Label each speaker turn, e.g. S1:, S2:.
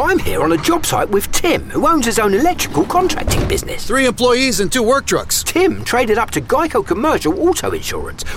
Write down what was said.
S1: I'm here on a job site with Tim, who owns his own electrical contracting business.
S2: 3 employees and 2 work trucks.
S1: Tim traded up to Geico Commercial Auto Insurance,